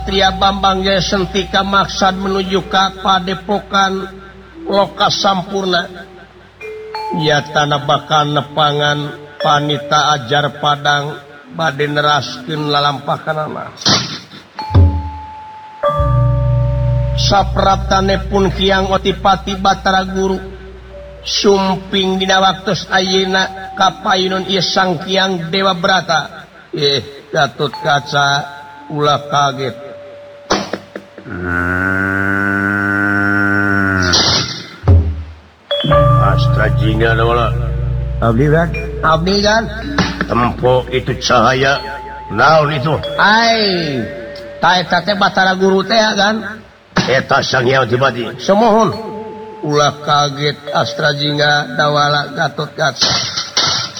Satria Bambang Jaya Sentika maksad menuju ka Padepokan Loka Sampurna. Ya tanah bakal nepangan panita ajar Padang bade neraskeun lalampahanana. Sapratane pun kiang otipati Batara Guru sumping dina waktos ayeuna kapayunan ieu sang kiang Dewa Brata. Gatut kaca ulah kaget. Astra jingga wala. Abdi kan tempo itu cahaya naon itu? Ai ta teh Batara Guru teh kan eta Sang Hyang Adipati. Semohon ulah kaget Astra jingga dawala Gatut kaca.